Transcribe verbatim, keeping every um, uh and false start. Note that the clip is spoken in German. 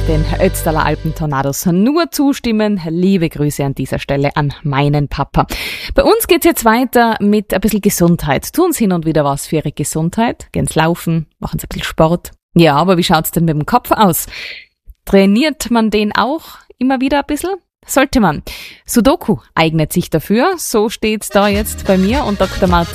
den Ötztaler Alpentornados nur zustimmen. Liebe Grüße an dieser Stelle an meinen Papa. Bei uns geht's jetzt weiter mit ein bisschen Gesundheit. Tun Sie hin und wieder was für Ihre Gesundheit. Gehen's laufen, machen Sie ein bisschen Sport. Ja, aber wie schaut's denn mit dem Kopf aus? Trainiert man den auch immer wieder ein bisschen? Sollte man. Sudoku eignet sich dafür. So steht's da jetzt bei mir und Doktor Martin